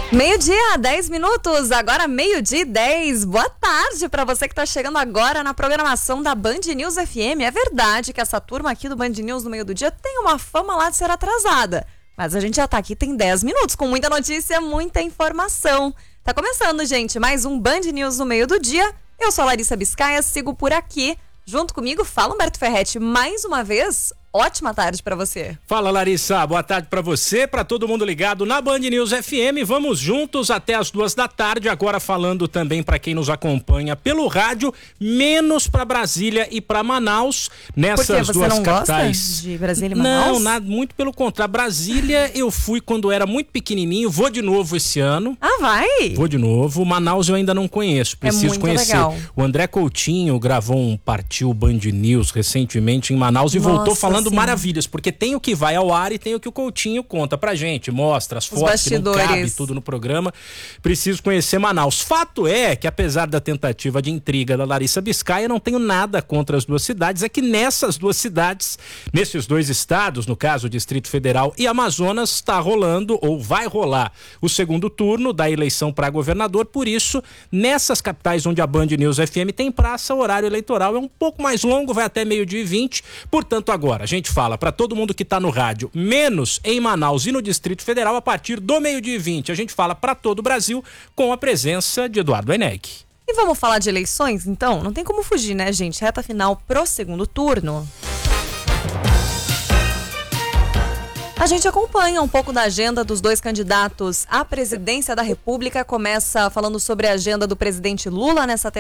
Meio-dia, 10 minutos, agora meio-dia e 10. Boa tarde para você que está chegando agora na programação da Band News FM. É verdade que essa turma aqui do Band News no meio do dia tem uma fama lá de ser atrasada, mas a gente já tá aqui tem 10 minutos com muita notícia, muita informação. Tá começando, gente, mais um Band News no meio do dia. Eu sou a Larissa Biscaia, sigo por aqui. Junto comigo, fala Humberto Ferretti mais uma vez. Ótima tarde para você. Fala, Larissa, boa tarde para você, para todo mundo ligado na Band News FM. Vamos juntos até as 2 da tarde, agora falando também para quem nos acompanha pelo rádio, menos para Brasília e para Manaus, nessas Por quê? Você duas não capitais. Gosta de Brasília e Manaus? Não, nada, muito pelo contrário. Brasília eu fui quando era muito pequenininho, vou de novo esse ano. Ah, vai? Vou de novo. Manaus eu ainda não conheço, preciso muito conhecer. Legal. O André Coutinho gravou um Partiu Band News recentemente em Manaus e voltou falando maravilhas, porque tem o que vai ao ar e tem o que o Coutinho conta pra gente, mostra as fotos que não cabe tudo no programa. Preciso conhecer Manaus. Fato é que, apesar da tentativa de intriga da Larissa Biscaia, não tenho nada contra as duas cidades. É que nessas duas cidades, nesses dois estados, no caso o Distrito Federal e Amazonas, está rolando ou vai rolar o segundo turno da eleição para governador. Por isso, nessas capitais onde a Band News FM tem praça, o horário eleitoral é um pouco mais longo, vai até 12h20. Portanto, agora a gente fala para todo mundo que está no rádio, menos em Manaus e no Distrito Federal, a partir do 12h20. A gente fala para todo o Brasil com a presença de Eduardo Eneg. E vamos falar de eleições, então? Não tem como fugir, né, gente? Reta final pro segundo turno. A gente acompanha um pouco da agenda dos dois candidatos à presidência da República. Começa falando sobre a agenda do presidente Lula nessa